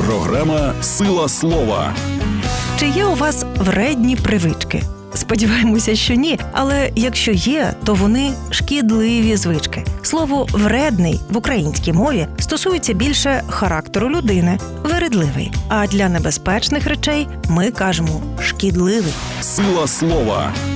Програма «Сила слова». Чи є у вас вредні привички? Сподіваємося, що ні, але якщо є, то вони шкідливі звички. Слово «вредний» в українській мові стосується більше характеру людини – вередливий. А для небезпечних речей ми кажемо «шкідливий». «Сила слова»